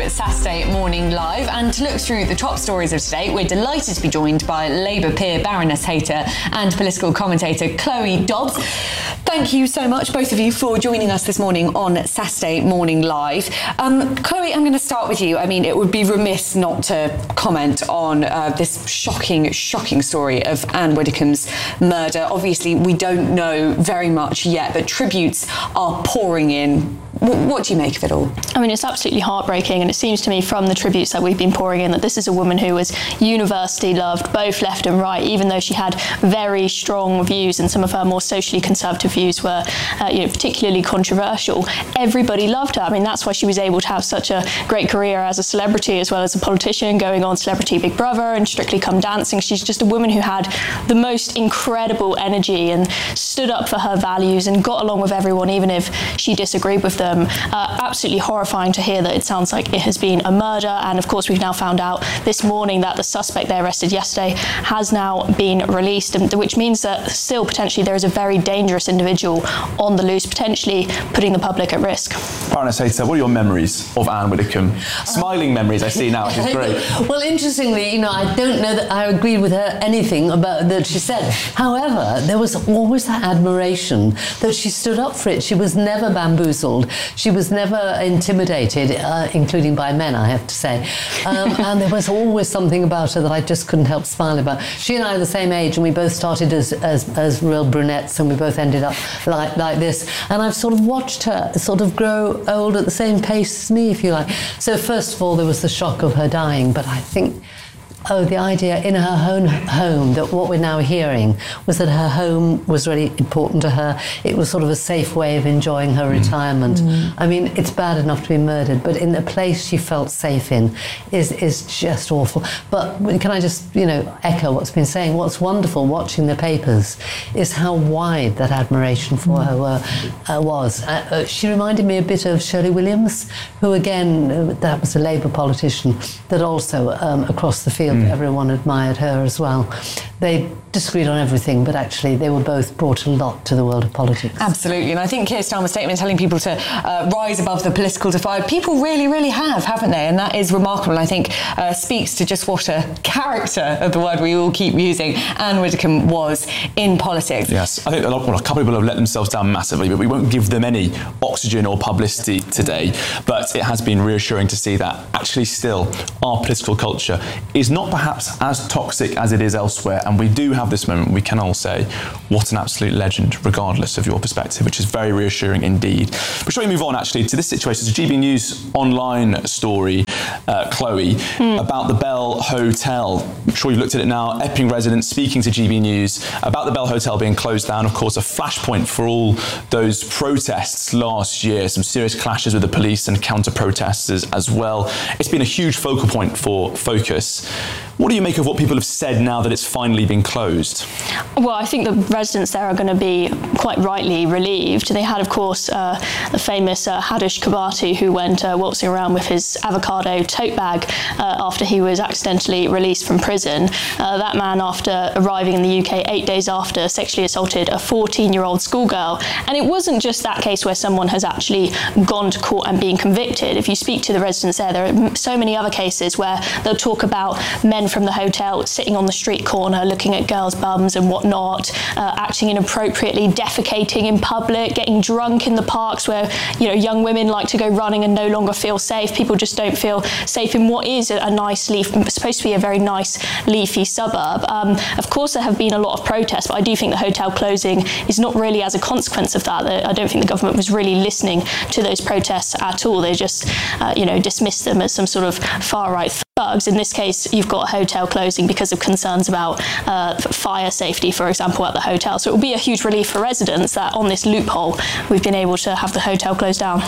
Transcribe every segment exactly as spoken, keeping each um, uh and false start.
Saturday Morning Live, and to look through the top stories of today, we're delighted to be joined by Labour peer Baroness Hayter and political commentator Chloe Dobbs. Thank you so much, both of you, for joining us this morning on Saturday Morning Live. Um, Chloe, I'm going to start with you. I mean, it would be remiss not to comment on uh, this shocking, shocking story of Anne Widdecombe's murder. Obviously, we don't know very much yet, but tributes are pouring in. What do you make of it all? I mean, it's absolutely heartbreaking, and it seems to me from the tributes that we've been pouring in that this is a woman who was universally loved, both left and right, even though she had very strong views, and some of her more socially conservative views were uh, you know, particularly controversial. Everybody loved her. I mean, that's why she was able to have such a great career as a celebrity as well as a politician, going on Celebrity Big Brother and Strictly Come Dancing. She's just a woman who had the most incredible energy and stood up for her values and got along with everyone, even if she disagreed with them. Uh, absolutely horrifying to hear that it sounds like it has been a murder, and of course we've now found out this morning that the suspect they arrested yesterday has now been released, and which means that still potentially there is a very dangerous individual on the loose, potentially putting the public at risk. Baroness Hayter, what are your memories of Anne Widdecombe? Smiling memories I see now, which is great. Well, interestingly, you know, I don't know that I agreed with her anything about that she said. However, there was always that admiration that she stood up for it. She was never bamboozled. She was never intimidated, uh, including by men, I have to say. Um, and there was always something about her that I just couldn't help smiling about. She and I are the same age, and we both started as, as, as real brunettes, and we both ended up like, like this. And I've sort of watched her sort of grow old at the same pace as me, if you like. So first of all, there was the shock of her dying, but I think Oh, the idea in her own home, that what we're now hearing was that her home was really important to her. It was sort of a safe way of enjoying her mm. retirement. Mm. I mean, it's bad enough to be murdered, but in a place she felt safe in is is just awful. But can I just, you know, echo what's been saying? What's wonderful watching the papers is how wide that admiration for mm. her were, uh, was. Uh, uh, she reminded me a bit of Shirley Williams, who again, uh, that was a Labour politician that also, um, across the field, everyone admired her as well. They disagreed on everything, but actually they were both brought a lot to the world of politics. Absolutely, and I think Keir Starmer's statement telling people to uh, rise above the political divide, people really, really have, haven't they? And that is remarkable, and I think uh, speaks to just what a character, of the word we all keep using, Anne Widdecombe was in politics. Yes, I think a, lot, well, a couple of people have let themselves down massively, but we won't give them any oxygen or publicity today. But it has been reassuring to see that actually still our political culture is not perhaps as toxic as it is elsewhere, and we do have this moment we can all say what an absolute legend, regardless of your perspective, which is very reassuring indeed. But shall we move on actually to this situation? It's a G B News online story, uh, Chloe, mm. about the Bell Hotel. I'm sure you've looked at it now. Epping residents speaking to G B News about the Bell Hotel being closed down. Of course, a flashpoint for all those protests last year, some serious clashes with the police and counter-protesters as well. It's been a huge focal point for Focus. What do you make of what people have said now that it's finally been closed? Well, I think the residents there are going to be quite rightly relieved. They had, of course, uh, the famous uh, Hadush Kabati, who went uh, waltzing around with his avocado tote bag uh, after he was accidentally released from prison. Uh, that man, after arriving in the U K eight days after, sexually assaulted a fourteen-year-old schoolgirl. And it wasn't just that case where someone has actually gone to court and been convicted. If you speak to the residents there, there are so many other cases where they'll talk about men from the hotel sitting on the street corner looking at girls' bums and whatnot, uh, acting inappropriately, defecating in public, getting drunk in the parks where, you know, young women like to go running and no longer feel safe. People just don't feel safe in what is a, a nice leaf, supposed to be a very nice leafy suburb. Um, of course, there have been a lot of protests, but I do think the hotel closing is not really as a consequence of that. I don't think the government was really listening to those protests at all. They just, uh, you know, dismissed them as some sort of far-right thugs. In this case, you've got a hotel closing because of concerns about uh, fire safety, for example, at the hotel. So it will be a huge relief for residents that on this loophole we've been able to have the hotel closed down.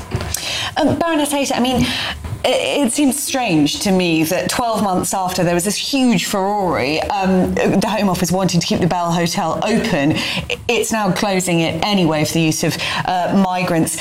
Um, Baroness Hayter, I mean, it, it seems strange to me that twelve months after there was this huge furore, um, the Home Office wanting to keep the Bell Hotel open, it's now closing it anyway for the use of uh, migrants.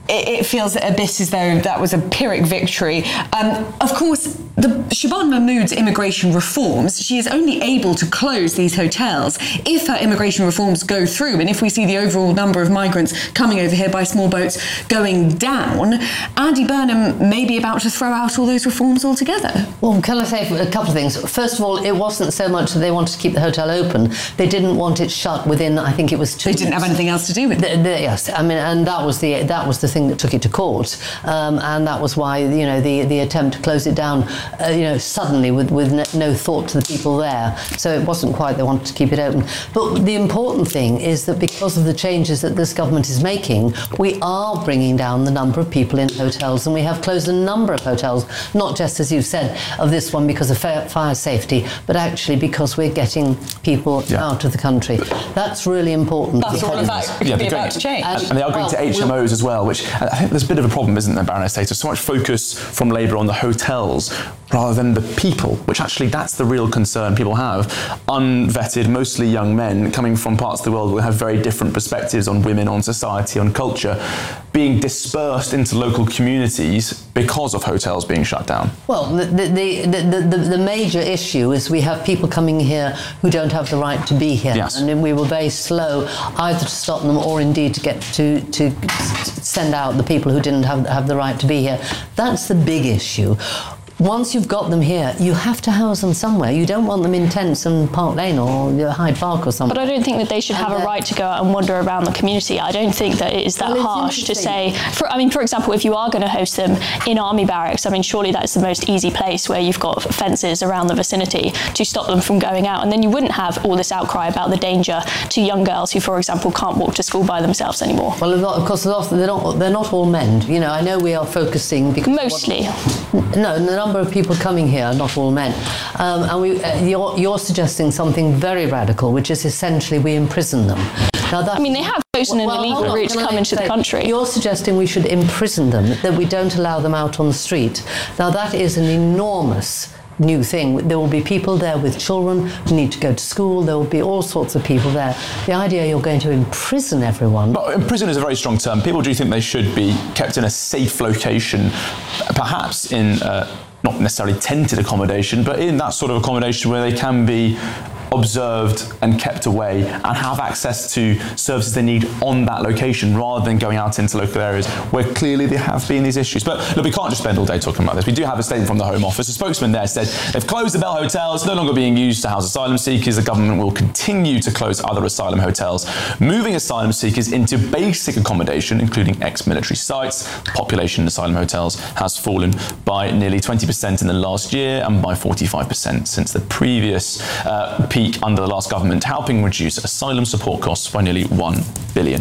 it, it feels a bit as though that was a Pyrrhic victory. Um, of course, the Shabana Mahmood's immigration reforms, she is only able to close these hotels if her immigration reforms go through, and if we see the overall number of migrants coming over here by small boats going down. Andy Burnham may be about to throw out all those reforms altogether. Well, can I say a couple of things? First of all, it wasn't so much that they wanted to keep the hotel open. They didn't want it shut within, I think it was two They didn't weeks. have anything else to do with it. The, the, yes, I mean, and that was the that was the thing that took it to court, um, and that was why, you know, the, the attempt to close it down, uh, you know, suddenly with, with no thought to the people there. So it wasn't quite they wanted to keep it open. But the important thing is that because of the changes that this government is making, we are bringing down the number of people in hotels, and we have closed a number of hotels, not just, as you've said, of this one because of fire safety, but actually because we're getting people Yeah. out of the country. That's really important. That's all of that could Yeah, be they're about going- to change. And, and they are going Well, to H M Os we'll- as well, which I think there's a bit of a problem, isn't there, Baroness Hayter? So much focus from Labour on the hotels rather than the people, which actually that's the real concern people have. Unvetted, mostly young men coming from parts of the world who have very different perspectives on women, on society, on culture, being dispersed into local communities because of hotels being shut down. Well, the, the, the, the, the major issue is we have people coming here who don't have the right to be here. Yes. And we were very slow either to stop them or indeed to get to, to send out the people who didn't have, have the right to be here. That's the big issue. Once you've got them here, you have to house them somewhere. You don't want them in tents in Park Lane or Hyde Park or something. But I don't think that they should have And, a uh, right to go out and wander around the community. I don't think that it is that Well, it's harsh to say, interesting. for, I mean, for example, if you are going to host them in army barracks, I mean, surely that's the most easy place where you've got fences around the vicinity to stop them from going out. And then you wouldn't have all this outcry about the danger to young girls who, for example, can't walk to school by themselves anymore. Well, a lot, of course, a lot, they're not, they're not all men. You know, I know we are focusing because... Mostly. No, the number of people coming here are not all men. Um, and we, uh, you're, you're suggesting something very radical, which is essentially we imprison them. Now that, I mean, they have chosen an Well, illegal hold on, route to can come I into the say, country. You're suggesting we should imprison them, that we don't allow them out on the street. Now that is an enormous new thing. There will be people there with children who need to go to school. There will be all sorts of people there. The idea you're going to imprison everyone... But imprison is a very strong term. People do think they should be kept in a safe location, perhaps in uh, not necessarily tented accommodation, but in that sort of accommodation where they can be observed and kept away and have access to services they need on that location rather than going out into local areas where clearly there have been these issues. But look, we can't just spend all day talking about this. We do have a statement from the Home Office. The spokesman there said they've closed the Bell hotels, no longer being used to house asylum seekers. The government will continue to close other asylum hotels, moving asylum seekers into basic accommodation, including ex-military sites. The population in asylum hotels has fallen by nearly twenty percent in the last year and by forty-five percent since the previous uh, peak under the last government, helping reduce asylum support costs by nearly one billion.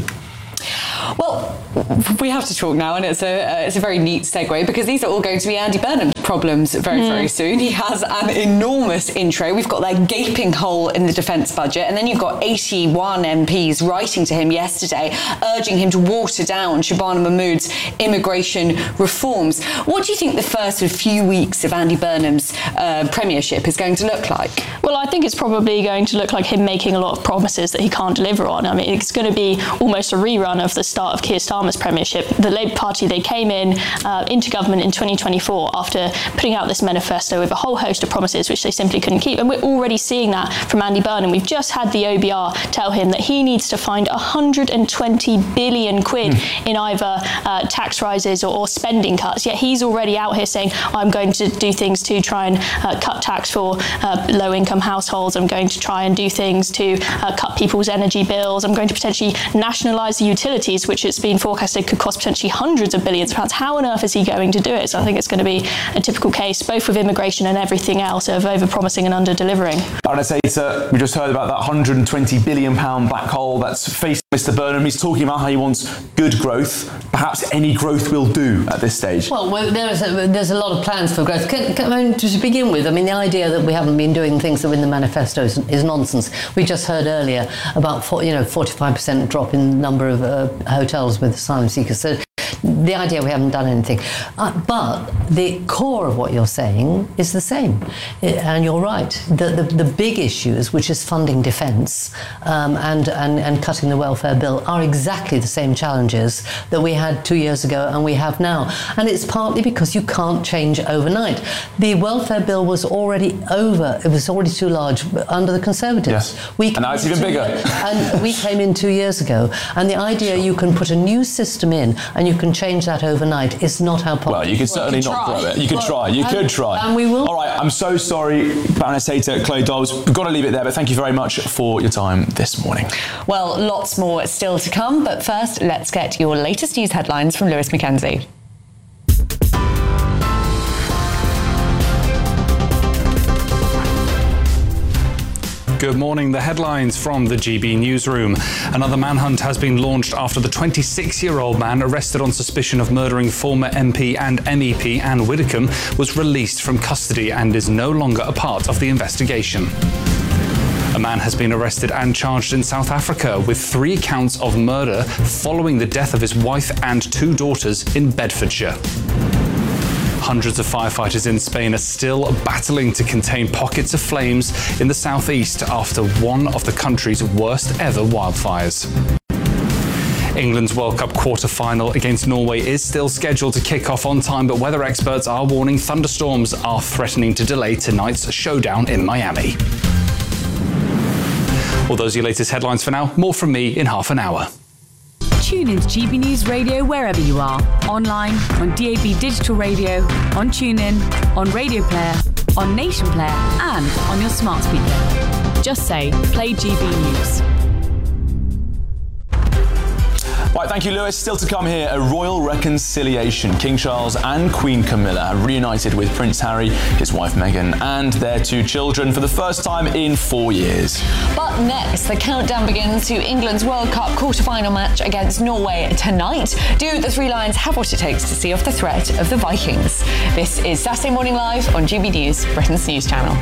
Well, we have to talk now, and it's a uh, it's a very neat segue because these are all going to be Andy Burnham's problems very, mm. very soon. He has an enormous intro. We've got that gaping hole in the defence budget, and then you've got eighty-one M Ps writing to him yesterday, urging him to water down Shabana Mahmood's immigration reforms. What do you think the first few weeks of Andy Burnham's uh, premiership is going to look like? Well, I think it's probably going to look like him making a lot of promises that he can't deliver on. I mean, it's going to be almost a rerun of the start of Keir Starmer's premiership. The Labour Party, they came in uh, into government in twenty twenty-four after putting out this manifesto with a whole host of promises which they simply couldn't keep. And we're already seeing that from Andy Burnham. We've just had the O B R tell him that he needs to find one hundred twenty billion quid mm. in either uh, tax rises or, or spending cuts. Yet he's already out here saying, I'm going to do things to try and uh, cut tax for uh, low-income households. I'm going to try and do things to uh, cut people's energy bills. I'm going to potentially nationalise the utilities, which it's been forecasted could cost potentially hundreds of billions of pounds. How on earth is he going to do it? So I think it's going to be a typical case, both with immigration and everything else, of over-promising and under-delivering. Baroness Hayter, we just heard about that one hundred twenty billion pounds black hole that's facing Mister Burnham. He's talking about how he wants good growth. Perhaps any growth will do at this stage. Well, well there's, a, there's a lot of plans for growth. Can, can, I mean, to begin with, I mean, the idea that we haven't been doing things that are in the manifesto is, is nonsense. We just heard earlier about, you know, forty-five percent drop in the number of uh, hotels with asylum seekers. So the idea we haven't done anything. Uh, but the core of what you're saying is the same. And you're right. The, the, the big issues, which is funding defence um, and, and, and cutting the welfare bill, are exactly the same challenges that we had two years ago and we have now. And it's partly because you can't change overnight. The welfare bill was already over. It was already too large under the Conservatives. Yes. We and now it's even bigger. And we came in two years ago. And the idea you can put a new system in and you can change that overnight is not how politics. Well, you could certainly well, not try. grow it. You could well, try. You and, could try. And we will. All right, I'm so sorry, Baroness Hayter, Chloe Dobbs. We've got to leave it there, but thank you very much for your time this morning. Well, lots more still to come, but first, let's get your latest news headlines from Lewis Mackenzie. Good morning. The headlines from the G B newsroom. Another manhunt has been launched after the twenty-six-year-old man arrested on suspicion of murdering former M P and M E P Anne Widdecombe was released from custody and is no longer a part of the investigation. A man has been arrested and charged in South Africa with three counts of murder following the death of his wife and two daughters in Bedfordshire. Hundreds of firefighters in Spain are still battling to contain pockets of flames in the southeast after one of the country's worst ever wildfires. England's World Cup quarter-final against Norway is still scheduled to kick off on time, but weather experts are warning thunderstorms are threatening to delay tonight's showdown in Miami. Well, those are your latest headlines for now. More from me in half an hour. Tune into G B News Radio wherever you are. Online, on D A B Digital Radio, on TuneIn, on Radio Player, on Nation Player, and on your smart speaker. Just say, play G B News. Right, thank you, Lewis. Still to come here, a royal reconciliation. King Charles and Queen Camilla have reunited with Prince Harry, his wife Meghan, and their two children for the first time in four years. But next, the countdown begins to England's World Cup quarter-final match against Norway tonight. Do the Three Lions have what it takes to see off the threat of the Vikings? This is Saturday Morning Live on G B News, Britain's news channel.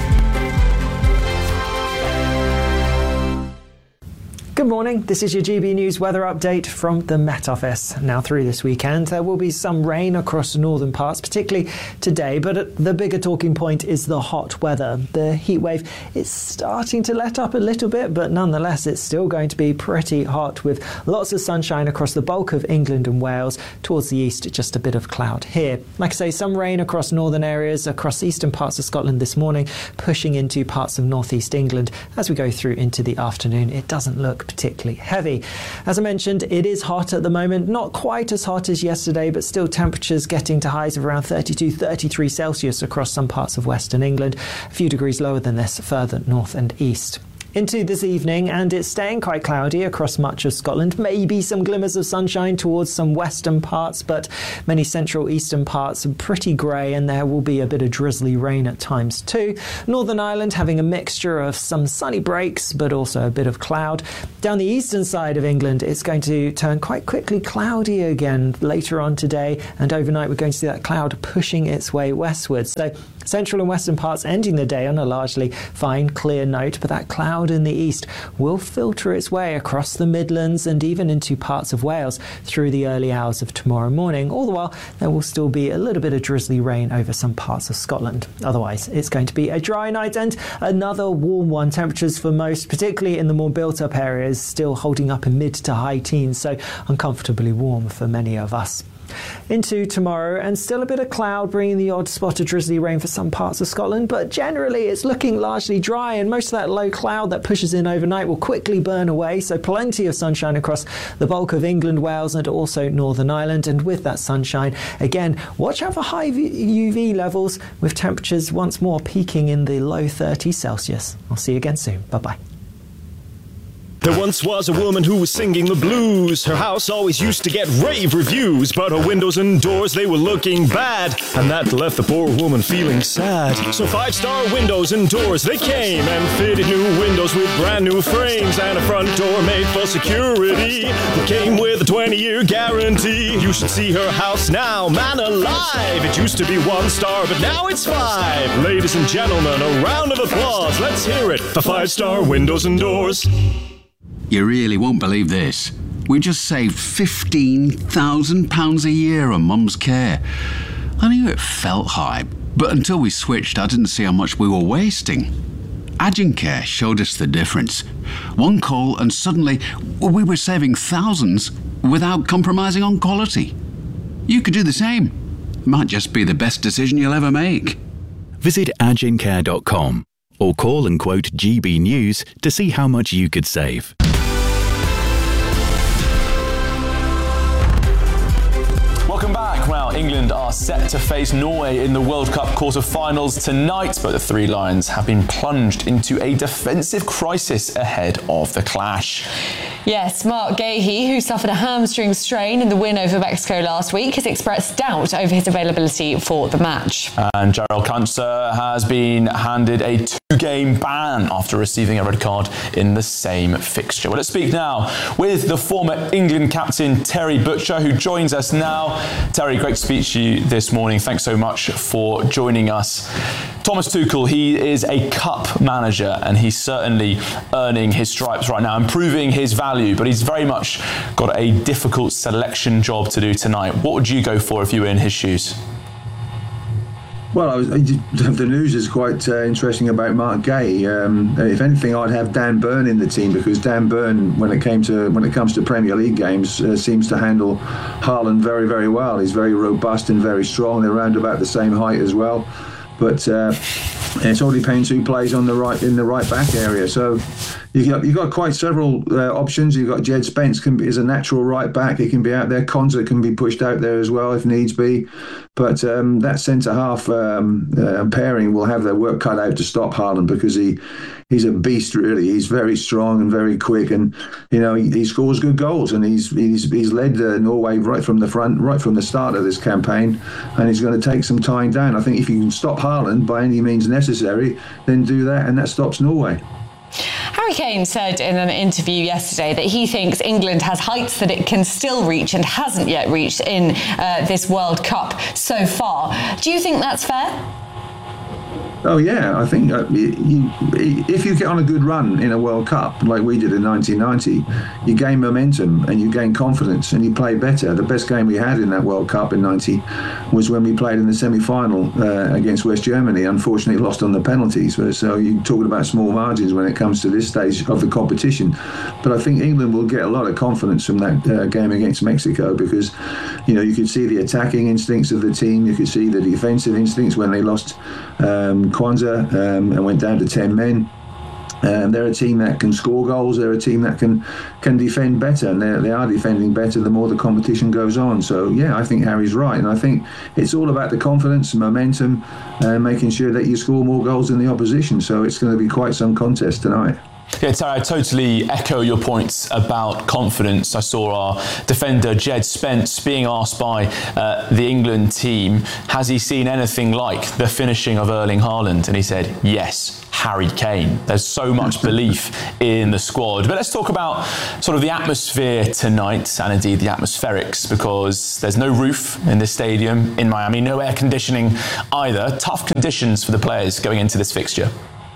Good morning, this is your G B News weather update from the Met Office. Now through this weekend there will be some rain across the northern parts, particularly today, but the bigger talking point is the hot weather. The heat wave is starting to let up a little bit, but nonetheless it's still going to be pretty hot with lots of sunshine across the bulk of England and Wales. Towards the east, just a bit of cloud here. Like I say, some rain across northern areas, across eastern parts of Scotland this morning, pushing into parts of northeast England. As we go through into the afternoon, it doesn't look particularly heavy. As I mentioned, it is hot at the moment, not quite as hot as yesterday, but still temperatures getting to highs of around thirty-two, thirty-three Celsius across some parts of western England, a few degrees lower than this further north and east. Into this evening, and it's staying quite cloudy across much of Scotland. Maybe some glimmers of sunshine towards some western parts, but many central eastern parts are pretty grey, and there will be a bit of drizzly rain at times too. Northern Ireland having a mixture of some sunny breaks, but also a bit of cloud. Down the eastern side of England, it's going to turn quite quickly cloudy again later on today, and overnight we're going to see that cloud pushing its way westwards. So central and western parts ending the day on a largely fine, clear note, but that cloud in the east will filter its way across the Midlands and even into parts of Wales through the early hours of tomorrow morning. All the while, there will still be a little bit of drizzly rain over some parts of Scotland. Otherwise, it's going to be a dry night and another warm one. Temperatures for most, particularly in the more built-up areas, still holding up in mid to high teens, so uncomfortably warm for many of us. Into tomorrow, and still a bit of cloud bringing the odd spot of drizzly rain for some parts of Scotland, but generally it's looking largely dry, and most of that low cloud that pushes in overnight will quickly burn away, so plenty of sunshine across the bulk of England, Wales and also Northern Ireland. And with that sunshine, again, watch out for high U V levels, with temperatures once more peaking in the low thirties Celsius. I'll see you again soon. Bye-bye. There once was a woman who was singing the blues. Her house always used to get rave reviews, but her windows and doors, they were looking bad, and that left the poor woman feeling sad. So five-star windows and doors, they came and fitted new windows with brand new frames and a front door made for security that came with a twenty-year guarantee. You should see her house now, man alive. It used to be one star, but now it's five. Ladies and gentlemen, a round of applause. Let's hear it for five-star windows and doors. You really won't believe this. We just saved fifteen thousand pounds a year on Mum's care. I knew it felt high, but until we switched, I didn't see how much we were wasting. Agencare showed us the difference. One call and suddenly we were saving thousands without compromising on quality. You could do the same. Might just be the best decision you'll ever make. Visit agencare dot com or call and quote G B News to see how much you could save. Welcome back. Well, England are set to face Norway in the World Cup quarter-finals tonight, but the Three Lions have been plunged into a defensive crisis ahead of the clash. Yes, Mark Gahey, who suffered a hamstring strain in the win over Mexico last week, has expressed doubt over his availability for the match. And Jarell Quansah has been handed a two-game ban after receiving a red card in the same fixture. Well, let's speak now with the former England captain Terry Butcher, who joins us now. Terry, great to speak to you this morning. Thanks so much for joining us. Thomas Tuchel, he is a cup manager and he's certainly earning his stripes right now, improving his value, but he's very much got a difficult selection job to do tonight. What would you go for if you were in his shoes? Well, I was, the news is quite uh, interesting about Mark Gahey. Um, if anything, I'd have Dan Burn in the team, because Dan Burn, when it came to when it comes to Premier League games, uh, seems to handle Haaland very, very well. He's very robust and very strong. They're around about the same height as well. But uh, it's all depends who plays on the right in the right back area. So you got you got quite several uh, options. You've got Jed Spence can be, is a natural right back. He can be out there. Quansah can be pushed out there as well if needs be. But um, that centre half um, uh, pairing will have their work cut out to stop Haaland, because he he's a beast really. He's very strong and very quick, and you know he, he scores good goals, and he's he's he's led uh, Norway right from the front, right from the start of this campaign, and he's going to take some time down. I think if you can stop Haaland by any means necessary, then do that, and that stops Norway. Harry Kane said in an interview yesterday that he thinks England has heights that it can still reach and hasn't yet reached in uh, this World Cup so far. Do you think that's fair? Oh yeah, I think uh, you, you, if you get on a good run in a World Cup like we did in nineteen ninety, you gain momentum and you gain confidence and you play better. The best game we had in that World Cup in ninety was when we played in the semi-final uh, against West Germany. Unfortunately, lost on the penalties. So, so you're talking about small margins when it comes to this stage of the competition. But I think England will get a lot of confidence from that uh, game against Mexico, because you know you could see the attacking instincts of the team. You could see the defensive instincts when they lost Um, Quansah um, and went down to ten men. Um, they're a team that can score goals. They're a team that can can defend better, and they are defending better the more the competition goes on. So yeah, I think Harry's right, and I think it's all about the confidence and momentum, and uh, making sure that you score more goals than the opposition. So it's going to be quite some contest tonight. Yeah, Terry, I totally echo your points about confidence. I saw our defender Jed Spence being asked by uh, the England team, has he seen anything like the finishing of Erling Haaland? And he said, yes, Harry Kane. There's so much belief in the squad. But let's talk about sort of the atmosphere tonight, and indeed the atmospherics, because there's no roof in this stadium in Miami, no air conditioning either. Tough conditions for the players going into this fixture.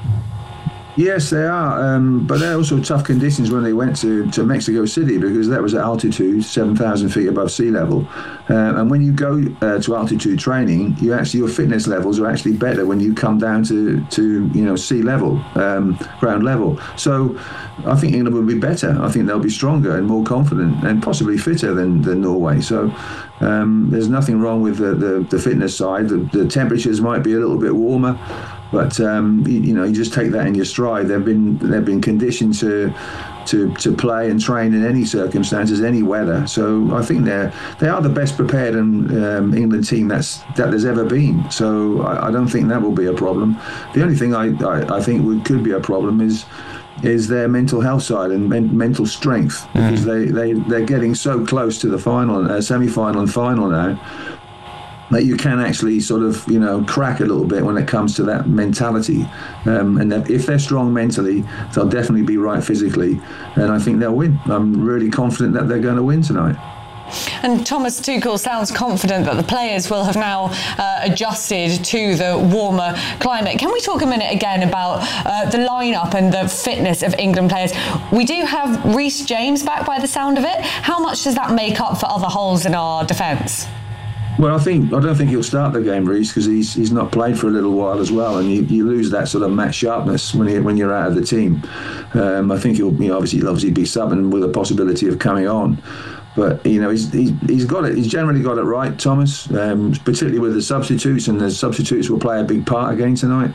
Yes, they are, um, but they're also tough conditions when they went to, to Mexico City, because that was at altitude, seven thousand feet above sea level. Uh, and when you go uh, to altitude training, you actually your fitness levels are actually better when you come down to, to you know sea level, um, ground level. So I think England will be better. I think they'll be stronger and more confident and possibly fitter than, than Norway. So um, there's nothing wrong with the, the, the fitness side. The, the temperatures might be a little bit warmer. But um, you, you know, you just take that in your stride. They've been they've been conditioned to to to play and train in any circumstances, any weather. So I think they're they are the best prepared and um, England team that's that there's ever been. So I, I don't think that will be a problem. The only thing I I, I think would could be a problem is is their mental health side and men, mental strength, because mm. they they they're getting so close to the final, uh, semi-final and final now, that you can actually sort of, you know, crack a little bit when it comes to that mentality. Um, and that if they're strong mentally, they'll definitely be right physically. And I think they'll win. I'm really confident that they're going to win tonight. And Thomas Tuchel sounds confident that the players will have now uh, adjusted to the warmer climate. Can we talk a minute again about uh, the lineup and the fitness of England players? We do have Reece James back by the sound of it. How much does that make up for other holes in our defence? Well, I think I don't think he'll start the game, Reece, because he's he's not played for a little while as well, and you, you lose that sort of match sharpness when you when you're out of the team. Um, I think he'll you know, obviously he'll obviously be subbing with a possibility of coming on, but you know he's he's, he's got it. He's generally got it right, Thomas, um, particularly with the substitutes, and the substitutes will play a big part again tonight.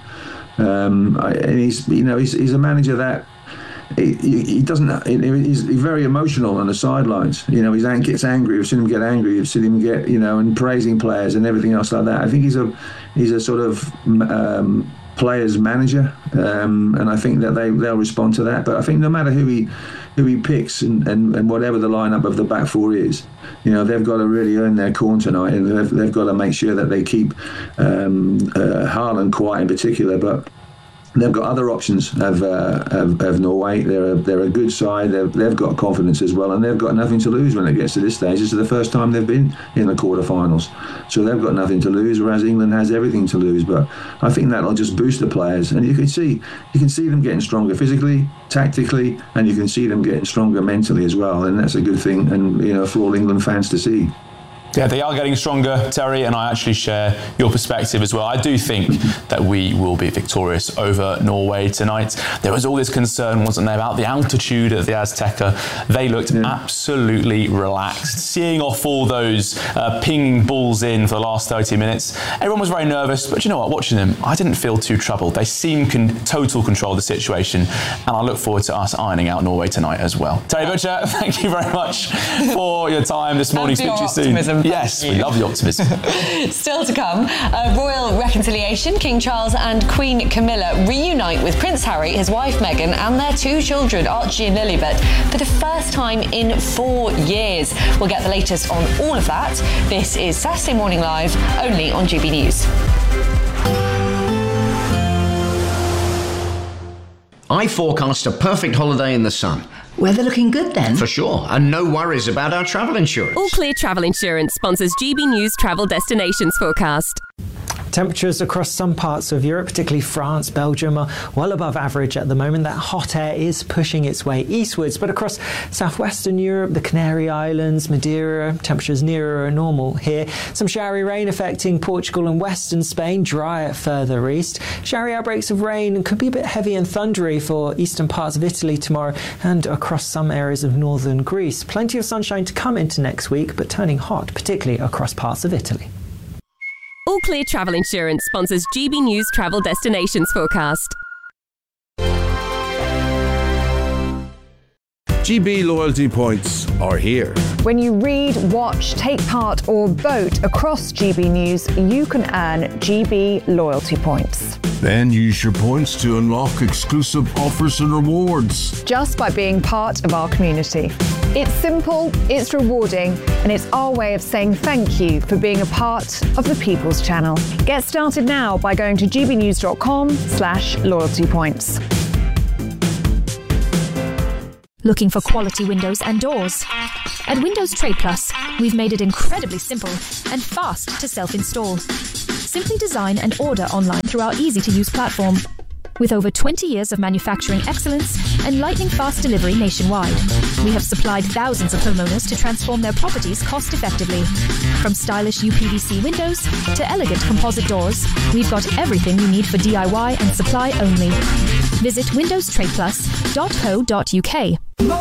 Um, and he's you know he's he's a manager that. He, he doesn't. He's very emotional on the sidelines. You know, he gets angry. You've seen him get angry. You've seen him get, you know, and praising players and everything else like that. I think he's a, he's a sort of um, players manager, um, and I think that they they'll respond to that. But I think no matter who he, who he picks and, and, and whatever the lineup of the back four is, you know, they've got to really earn their corn tonight, and they've, they've got to make sure that they keep um, uh, Haaland quiet in particular, but. They've got other options of, uh, of, of Norway. They're a, they're a good side. They've, they've got confidence as well, and they've got nothing to lose when it gets to this stage. This is the first time they've been in the quarterfinals, so they've got nothing to lose. Whereas England has everything to lose. But I think that'll just boost the players, and you can see you can see them getting stronger physically, tactically, and you can see them getting stronger mentally as well. And that's a good thing, and you know, for all England fans to see. Yeah, they are getting stronger, Terry, and I actually share your perspective as well. I do think that we will be victorious over Norway tonight. There was all this concern, wasn't there, about the altitude at the Azteca. They looked yeah. absolutely relaxed, seeing off all those uh, pinging balls in for the last thirty minutes. Everyone was very nervous, but you know what, watching them, I didn't feel too troubled. They seem con- total control of the situation, and I look forward to us ironing out Norway tonight as well. Terry Butcher, thank you very much for your time this morning. Speak to you soon. Optimism. Yes, we love the optimism. Still to come, uh, royal reconciliation. King Charles and Queen Camilla reunite with Prince Harry, his wife Meghan, and their two children, Archie and Lilibet, for the first time in four years. We'll get the latest on all of that. This is Saturday Morning Live, only on G B News. I forecast a perfect holiday in the sun. Weather looking good then? For sure, and no worries about our travel insurance. All Clear Travel Insurance sponsors G B News Travel Destinations Forecast. Temperatures across some parts of Europe, particularly France, Belgium, are well above average at the moment. That hot air is pushing its way eastwards, but across southwestern Europe, the Canary Islands, Madeira, temperatures nearer normal here. Some showery rain affecting Portugal and western Spain, drier further east. Showery outbreaks of rain could be a bit heavy and thundery for eastern parts of Italy tomorrow and across some areas of northern Greece. Plenty of sunshine to come into next week, but turning hot, particularly across parts of Italy. All Clear Travel Insurance sponsors G B News Travel Destinations Forecast. G B loyalty points are here. When you read, watch, take part or vote across G B News, you can earn G B loyalty points. Then use your points to unlock exclusive offers and rewards. Just by being part of our community. It's simple, it's rewarding, and it's our way of saying thank you for being a part of the People's Channel. Get started now by going to gbnews.com slash loyalty points. Looking for quality windows and doors? At Windows Trade Plus, we've made it incredibly simple and fast to self-install. Simply design and order online through our easy-to-use platform. With over twenty years of manufacturing excellence and lightning-fast delivery nationwide, we have supplied thousands of homeowners to transform their properties cost-effectively. From stylish U P V C windows to elegant composite doors, we've got everything you need for D I Y and supply only. Visit windows trade plus dot co dot u k.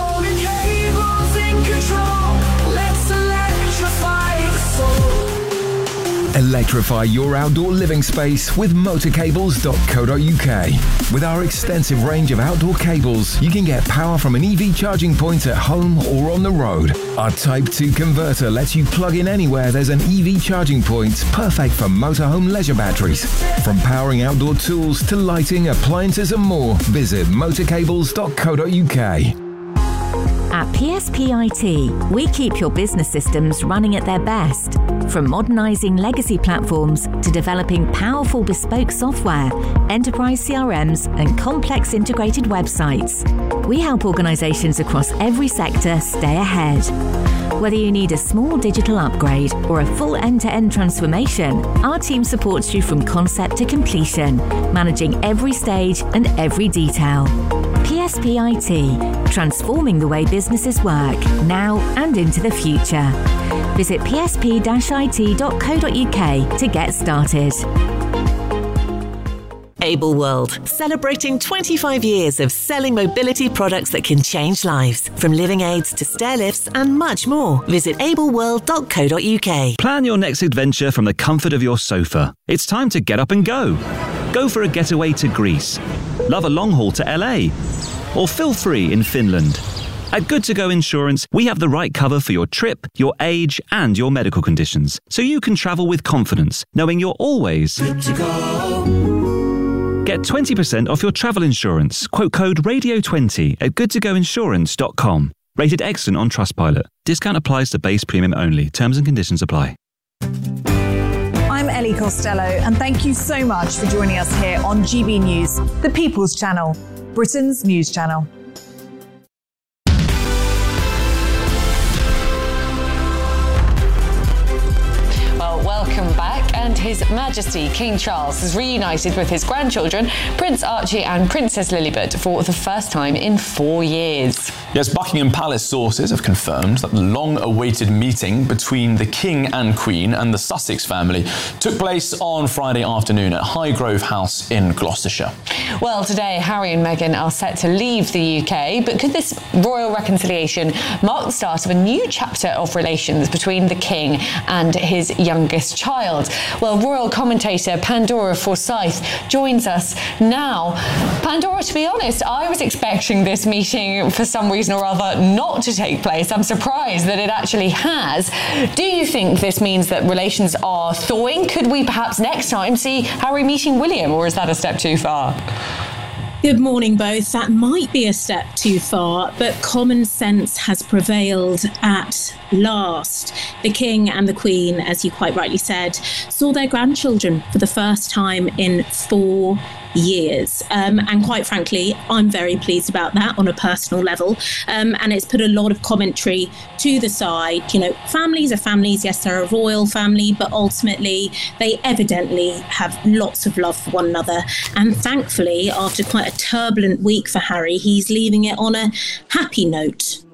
Electrify your outdoor living space with motor cables dot co dot u k. With our extensive range of outdoor cables, you can get power from an E V charging point at home or on the road. Our Type two converter lets you plug in anywhere there's an E V charging point, perfect for motorhome leisure batteries. From powering outdoor tools to lighting, appliances and more, visit motor cables dot co dot u k. At P S P I T, we keep your business systems running at their best. From modernising legacy platforms to developing powerful bespoke software, enterprise C R Ms and complex integrated websites, we help organisations across every sector stay ahead. Whether you need a small digital upgrade or a full end-to-end transformation, our team supports you from concept to completion, managing every stage and every detail. P S P I T, transforming the way businesses work, now and into the future. Visit p s p dash i t dot co dot u k to get started. Able World, celebrating twenty-five years of selling mobility products that can change lives, from living aids to stair lifts and much more. Visit able world dot co dot u k. Plan your next adventure from the comfort of your sofa. It's time to get up and go. Go for a getaway to Greece. Love a long haul to L A. Or feel free in Finland. At Good To Go Insurance, we have the right cover for your trip, your age, and your medical conditions, so you can travel with confidence, knowing you're always good to go. Get twenty percent off your travel insurance. Quote code radio twenty at good to go insurance dot com. Rated excellent on Trustpilot. Discount applies to base premium only. Terms and conditions apply. I'm Ellie Costello, and thank you so much for joining us here on G B News, the People's Channel, Britain's news channel. Welcome back, and His Majesty King Charles has reunited with his grandchildren, Prince Archie and Princess Lilibet, for the first time in four years. Yes, Buckingham Palace sources have confirmed that the long-awaited meeting between the King and Queen and the Sussex family took place on Friday afternoon at Highgrove House in Gloucestershire. Well, today Harry and Meghan are set to leave the U K, but could this royal reconciliation mark the start of a new chapter of relations between the King and his youngest child? Well, royal commentator Pandora Forsyth joins us now. Pandora, to be honest, I was expecting this meeting for some reason or other not to take place. I'm surprised that it actually has. Do you think this means that relations are thawing? Could we perhaps next time see Harry meeting William, or is that a step too far? Good morning, both. That might be a step too far, but common sense has prevailed at last. The King and the Queen, as you quite rightly said, saw their grandchildren for the first time in four years. Um, and quite frankly, I'm very pleased about that on a personal level. Um, and it's put a lot of commentary to the side. You know, families are families. Yes, they're a royal family, but ultimately they evidently have lots of love for one another. And thankfully, after quite a turbulent week for Harry, he's leaving it on a happy note.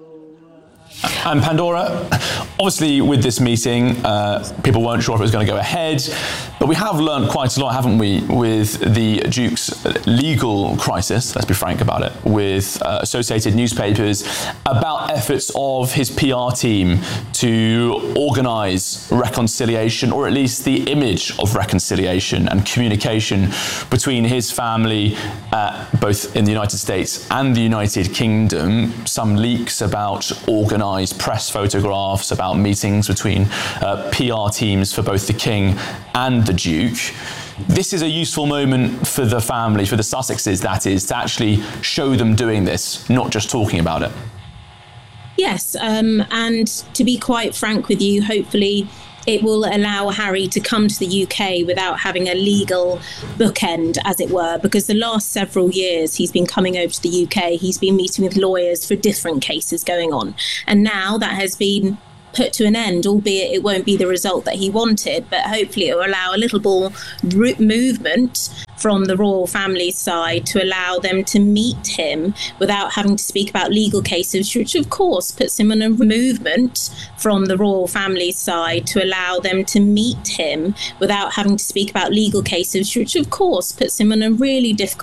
And Pandora, obviously with this meeting, uh, people weren't sure if it was going to go ahead, but we have learned quite a lot, haven't we, with the Duke's legal crisis, let's be frank about it, with uh, Associated Newspapers, about efforts of his P R team to organise reconciliation, or at least the image of reconciliation and communication between his family, uh, both in the United States and the United Kingdom. Some leaks about organised press photographs, about meetings between uh, P R teams for both the King and the Duke. This is a useful moment for the family, for the Sussexes, that is, to actually show them doing this, not just talking about it. Yes, um, and to be quite frank with you, hopefully it will allow Harry to come to the U K without having a legal bookend, as it were, because the last several years he's been coming over to the U K, he's been meeting with lawyers for different cases going on. And now that has been put to an end, albeit it won't be the result that he wanted, but hopefully it will allow a little more movement from the royal family's side to allow them to meet him without having to speak about legal cases, which of course puts him on a movement from the royal family's side to allow them to meet him without having to speak about legal cases, which of course puts him in a really difficult